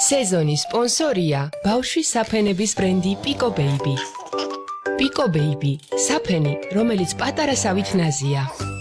სეზონის სპონსორია ბავშვის საფენების ბრენდი Pico Baby. Pico Baby, საფენი, რომელიც პატარა სავით ნაზია.